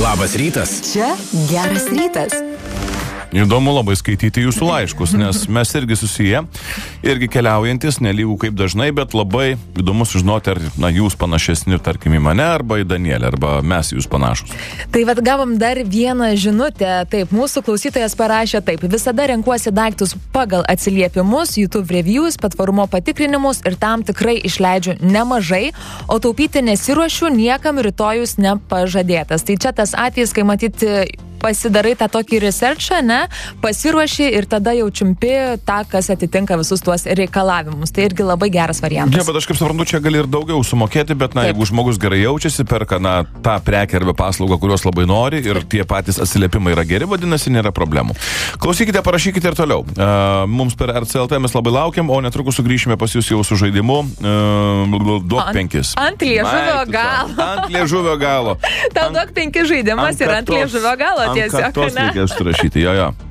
Labas rytas. Čia geras rytas. Įdomu labai skaityti jūsų laiškus, nes mes irgi susiję, irgi keliaujantis, nelygų kaip dažnai, bet labai įdomu sužinoti, ar jūs panašesni, tarkim, į mane, arba į Danielę, arba mes jūs panašus. Tai vat gavom dar vieną žinutę. Taip, mūsų klausytojas parašė taip. Visada renkuosi daiktus pagal atsiliepimus, YouTube reviews, patvarumo patikrinimus ir tam tikrai išleidžiu nemažai, o taupyti nesiruošiu, niekam rytojus nepažadėtas. Tai čia tas atvejis, kai matyti pasidarai tą tokį researchą, ne, pasiruoši ir tada jau čiumpi tą, kas atitinka visus tuos reikalavimus. Tai irgi labai geras variantas. Ne, bet aš kaip suprantu, čia gali ir daugiau sumokėti, bet jeigu žmogus gerai jaučiasi, perka tą prekę arba paslaugą, kurios labai nori ir tie patys atsiliepimai yra geri, vadinasi, nėra problemų. Klausykite, parašykite ir toliau. Mums per RCLT mes labai laukiam, o netrukus sugrįšime pas jūs jau su žaidimu Duok 5. Ant liežuvio galo. Ant liežuvio galo. Tau Duok 5 žaidimas ir ant liežuvio galo. Ant kaktos reikia surašyti, jo.